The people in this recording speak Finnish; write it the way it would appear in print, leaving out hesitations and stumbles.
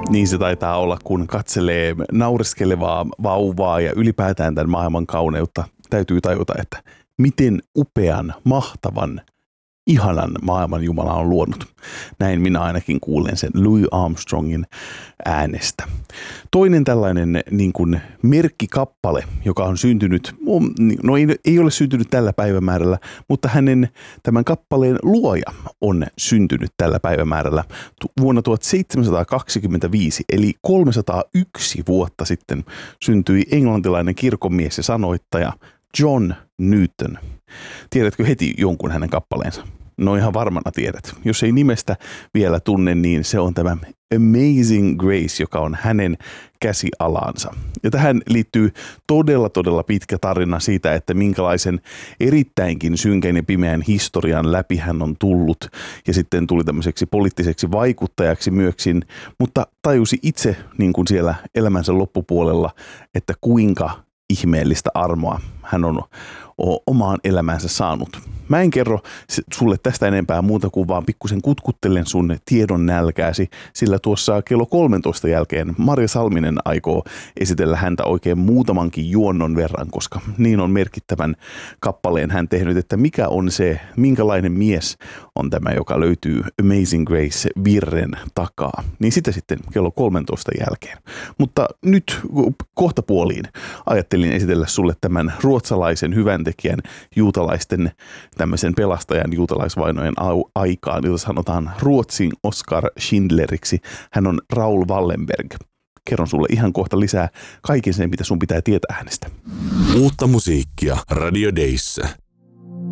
Niin se taitaa olla, kun katselee naureskelevaa vauvaa ja ylipäätään tämän maailman kauneutta. Täytyy tajuta, että miten upean, mahtavan, ihanan maailman Jumala on luonut. Näin minä ainakin kuulen sen Louis Armstrongin äänestä. Toinen tällainen niin kuin merkkikappale, joka on syntynyt, no ei ole syntynyt tällä päivämäärällä, mutta hänen tämän kappaleen luoja on syntynyt tällä päivämäärällä vuonna 1725, eli 301 vuotta sitten syntyi englantilainen kirkonmies ja sanoittaja John Newton. Tiedätkö heti jonkun hänen kappaleensa? No ihan varmana tiedät. Jos ei nimestä vielä tunne, niin se on tämä Amazing Grace, joka on hänen käsialansa. Ja tähän liittyy todella pitkä tarina siitä, että minkälaisen erittäinkin synkän ja pimeän historian läpi hän on tullut. Ja sitten tuli tämmöiseksi poliittiseksi vaikuttajaksi myöksin, mutta tajusi itse niin kuin siellä elämänsä loppupuolella, että kuinka ihmeellistä armoa hän on omaan elämäänsä saanut. Mä en kerro sulle tästä enempää muuta kuin vaan pikkusen kutkuttelen sun tiedon nälkääsi, sillä tuossa kello 13 jälkeen Marja Salminen aikoo esitellä häntä oikein muutamankin juonnon verran, koska niin on merkittävän kappaleen hän tehnyt, että mikä on se, minkälainen mies on tämä, joka löytyy Amazing Grace virren takaa. Niin sitä sitten kello 13 jälkeen. Mutta nyt kohta puoliin ajattelin esitellä sulle tämän ruotsalaisen hyväntekijän juutalaisten tämmöisen pelastajan juutalaisvainojen aikaan, jota sanotaan Ruotsin Oskar Schindleriksi. Hän on Raoul Wallenberg. Kerron sulle ihan kohta lisää kaiken sen, mitä sun pitää tietää hänestä. Uutta musiikkia Radio Dayssä.